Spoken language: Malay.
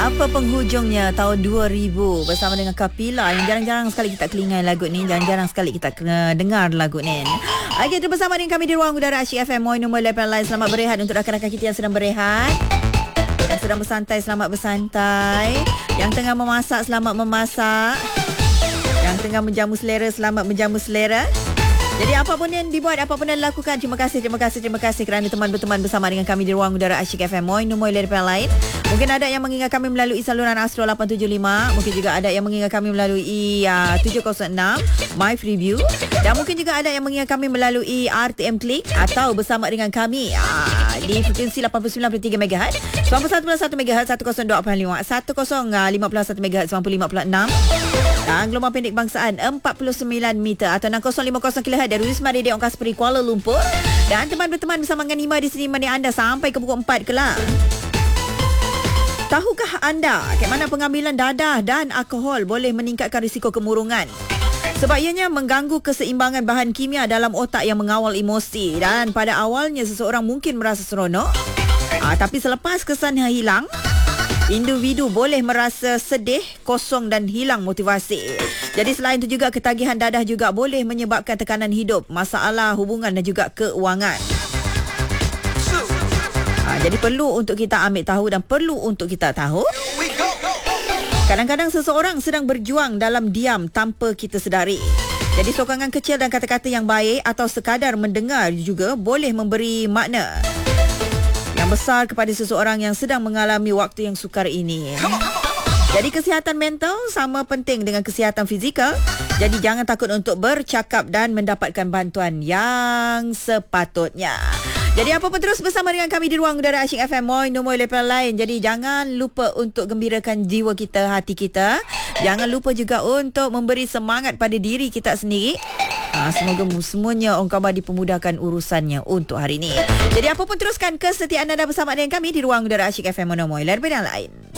Apa penghujungnya tahun 2000 bersama dengan Kapila yang jarang-jarang sekali kita kelingai lagu ni, jarang-jarang sekali kita dengar lagu ni. Okey, terus bersama dengan kami di Ruang Udara Asyik FM Moi nombor 8 lain. Selamat berehat untuk rakan-rakan kita yang sedang berehat, yang sedang bersantai, selamat bersantai. Yang tengah memasak, selamat memasak. Yang tengah menjamu selera, selamat menjamu selera. Jadi apapun yang dibuat, apapun yang dilakukan, terima kasih kerana teman berteman bersama dengan kami di Ruang Udara Asyik FM Moi nombor 8 lain. Mungkin ada yang mengingat kami melalui saluran Astro 875, mungkin juga ada yang mengingat kami melalui 706 My Freeview, dan mungkin juga ada yang mengingat kami melalui RTM Click atau bersama dengan kami di frekuensi 89.3 MHz, 91.1 MHz, 102.5, 1051 MHz, 95.6, dan gelombang pendek bangsaan 49 meter atau 6050 kHz dari Wisma Radiant Angkasa Peri Kuala Lumpur. Dan teman berteman bersama dengan Nima di sini menemani anda sampai ke pukul 4 kelak. Tahukah anda ke mana pengambilan dadah dan alkohol boleh meningkatkan risiko kemurungan? Sebab ianya mengganggu keseimbangan bahan kimia dalam otak yang mengawal emosi. Dan pada awalnya seseorang mungkin merasa seronok, tapi selepas kesannya hilang, individu boleh merasa sedih, kosong dan hilang motivasi. Jadi selain itu juga ketagihan dadah juga boleh menyebabkan tekanan hidup, masalah hubungan dan juga keuangan. Jadi perlu untuk kita ambil tahu dan perlu untuk kita tahu. Kadang-kadang seseorang sedang berjuang dalam diam tanpa kita sedari. Jadi sokongan kecil dan kata-kata yang baik atau sekadar mendengar juga boleh memberi makna yang besar kepada seseorang yang sedang mengalami waktu yang sukar ini. Jadi kesihatan mental sama penting dengan kesihatan fizikal. Jadi jangan takut untuk bercakap dan mendapatkan bantuan yang sepatutnya. Jadi apa pun terus bersama dengan kami di Ruang Udara Asyik FM Moi nombor 8 lain. Jadi jangan lupa untuk gembirakan jiwa kita, hati kita. Jangan lupa juga untuk memberi semangat pada diri kita sendiri. Semoga semuanya orang khabar dipermudahkan urusannya untuk hari ini. Jadi apa pun teruskan kesetiaan anda bersama dengan kami di Ruang Udara Asyik FM Moi nombor 8 lain.